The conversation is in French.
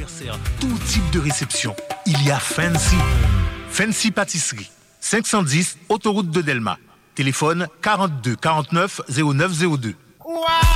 anniversaire, tout type de réception. Il y a Fancy. Fancy Pâtisserie. 510, autoroute de Delma. Téléphone 42 49 0902.